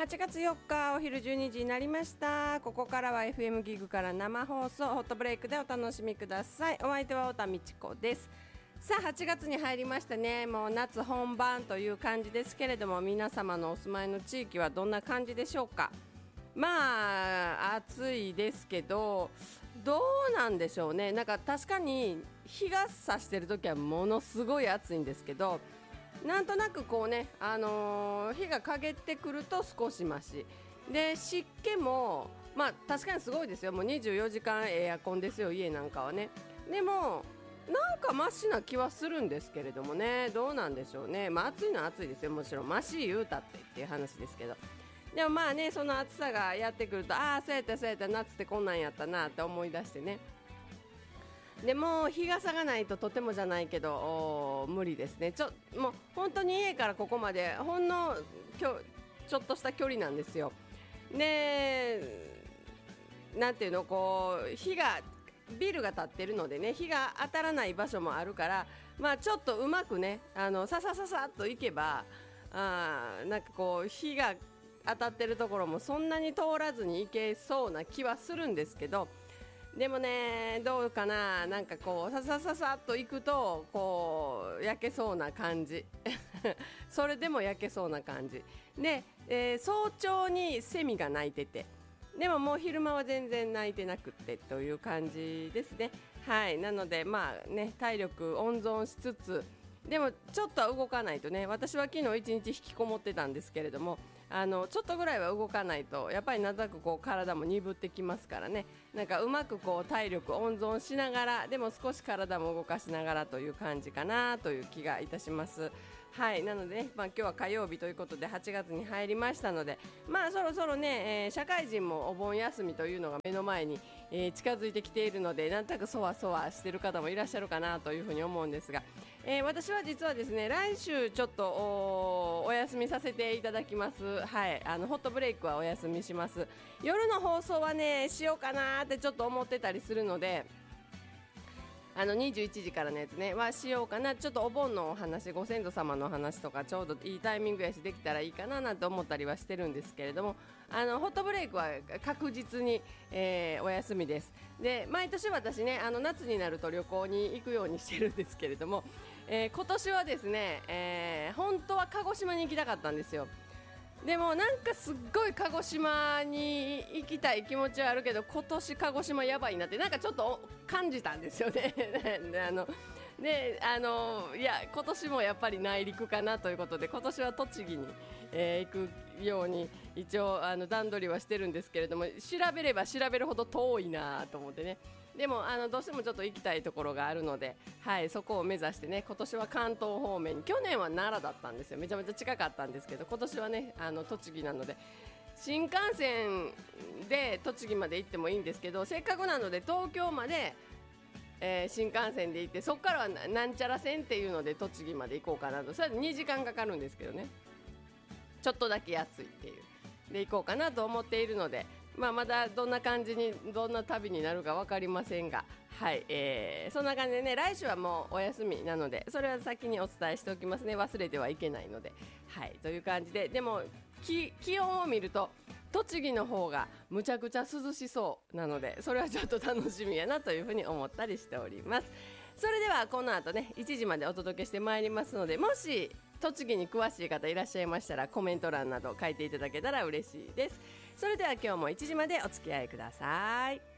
8月4日お昼12時になりました。ここからは FM ギグから生放送ホットブレイクでお楽しみください。お相手は太田美智子です。さあ8月に入りましたね。もう夏本番という感じですけれども、皆様のお住まいの地域はどんな感じでしょうか。まあ暑いですけど、どうなんでしょうね。なんか確かに日が差してる時はものすごい暑いんですけど、なんとなくこうね、日が陰ってくると少しマシで、湿気もまあ確かにすごいですよ。もう24時間エアコンですよ、家なんかはね。でもなんかマシな気はするんですけれどもね、どうなんでしょうね。まあ暑いのは暑いですよ、もちろんマシ言うたっていう話ですけど、でもまあね、その暑さがやってくると、ああそうやったそうやった、夏ってこんなんやったなって思い出してね。でも日傘がないととてもじゃないけど無理ですね。もう本当に家からここまでほんのちょっとした距離なんですよ。で、なんていうの、こうビルが建ってるのでね、日が当たらない場所もあるから、まあちょっとうまくね、ささささっと行けば、なんかこう日が当たってるところもそんなに通らずに行けそうな気はするんですけど、でもね、どうかな、なんかこうささささっと行くとこう焼けそうな感じそれでも焼けそうな感じで、早朝にセミが鳴いてて、でももう昼間は全然鳴いてなくってという感じですね。はい、なのでまあね、体力温存しつつ、でもちょっとは動かないとね。私は昨日一日引きこもってたんですけれども、ちょっとぐらいは動かないとやっぱりなんとなくこう体も鈍ってきますからね。なんかうまくこう体力温存しながら、でも少し体も動かしながらという感じかなという気がいたします。はい、なのでね、まあ、今日は火曜日ということで8月に入りましたので、まあそろそろね、社会人もお盆休みというのが目の前に、近づいてきているので、なんとなくそわそわしている方もいらっしゃるかなというふうに思うんですが、私は実はですね、来週ちょっとお休みさせていただきます。はい、ホットブレイクはお休みします。夜の放送はねしようかなってちょっと思ってたりするので、21時からのやつねはしようかな。ちょっとお盆のお話、ご先祖様のお話とかちょうどいいタイミングやしできたらいいかななんて思ったりはしてるんですけれども、ホットブレイクは確実に、お休みです。で、毎年私ね、夏になると旅行に行くようにしてるんですけれども、今年はですね、本当は鹿児島に行きたかったんですよ。でもなんかすっごい鹿児島に行きたい気持ちはあるけど、今年鹿児島やばいなってなんかちょっと感じたんですよねいや今年もやっぱり内陸かなということで、今年は栃木に、行くように一応段取りはしてるんですけれども、調べれば調べるほど遠いなと思ってね。でもどうしてもちょっと行きたいところがあるので、はい、そこを目指してね、今年は関東方面に、去年は奈良だったんですよ。めちゃめちゃ近かったんですけど、今年はね栃木なので新幹線で栃木まで行ってもいいんですけど、せっかくなので東京まで、新幹線で行って、そこからはなんちゃら線っていうので栃木まで行こうかなと。それで2時間かかるんですけどね、ちょっとだけ安いっていうで行こうかなと思っているので、まだどんな感じにどんな旅になるか分かりませんが、はい、そんな感じでね、来週はもうお休みなので、それは先にお伝えしておきますね。忘れてはいけないので、はい、という感じで。でも気温を見ると栃木の方がむちゃくちゃ涼しそうなので、それはちょっと楽しみやなというふうに思ったりしております。それではこの後ね1時までお届けしてまいりますので、もし栃木に詳しい方いらっしゃいましたらコメント欄など書いていただけたら嬉しいです。それでは今日も1時までお付き合いください。